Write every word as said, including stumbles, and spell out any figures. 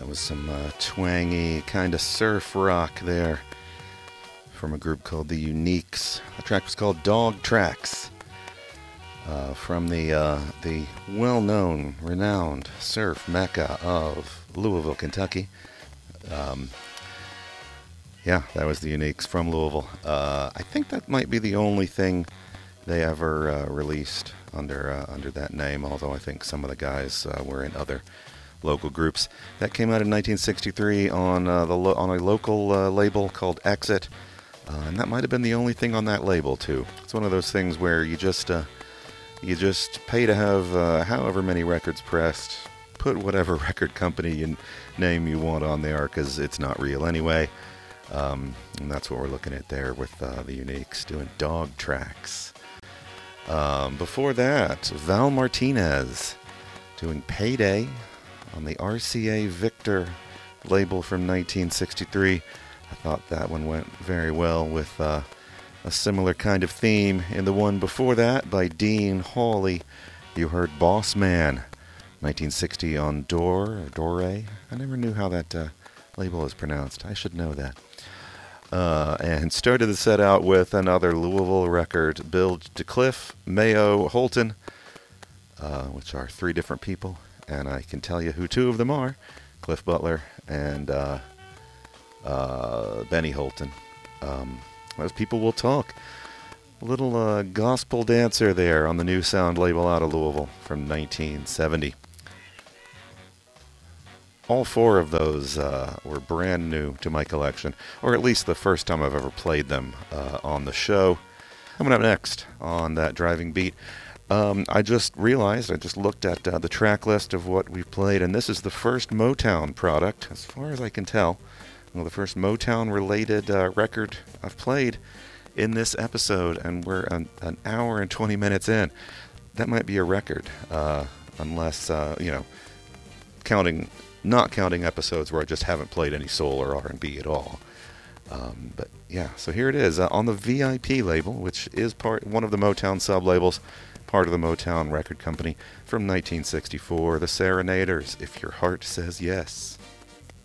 That was some uh, twangy kind of surf rock there from a group called the Uniques. The track was called Dog Tracks, uh, from the uh, the well-known, renowned surf mecca of Louisville, Kentucky. Um, yeah, that was the Uniques from Louisville. Uh, I think that might be the only thing they ever uh, released under uh, under that name, although I think some of the guys uh, were in other local groups. That came out in nineteen sixty-three on uh, the lo- on a local uh, label called Exit, uh, and that might have been the only thing on that label too. It's one of those things where you just uh, you just pay to have uh, however many records pressed, put whatever record company and name you want on there because it's not real anyway. Um, and that's what we're looking at there with uh, the Uniques doing Dog Tracks. Um, before that, Val Martinez doing Payday on the R C A Victor label from nineteen sixty-three. I thought that one went very well with uh, a similar kind of theme. In the one before that, by Dean Hawley, you heard Boss Man, nineteen sixty on Dore, or Dore. I never knew how that uh, label is pronounced. I should know that. Uh, and started the set out with another Louisville record, Bill DeCliff, Mayo, Holton, uh, which are three different people. And I can tell you who two of them are, Cliff Butler and uh, uh, Benny Holton. Um, those people will talk. A little uh, gospel dancer there on the New Sound label out of Louisville from nineteen seventy. All four of those uh, were brand new to my collection, or at least the first time I've ever played them uh, on the show. Coming up next on that driving beat, Um, I just realized, I just looked at uh, the track list of what we've played, and this is the first Motown product, as far as I can tell. Well, the first Motown-related uh, record I've played in this episode, and we're an, an hour and twenty minutes in. That might be a record, uh, unless, uh, you know, counting, not counting episodes where I just haven't played any soul or R and B at all. Um, but yeah, so here it is, uh, on the V I P label, which is part one of the Motown sub-labels, part of the Motown record company, from nineteen sixty-four, The Serenaders, If Your Heart Says Yes.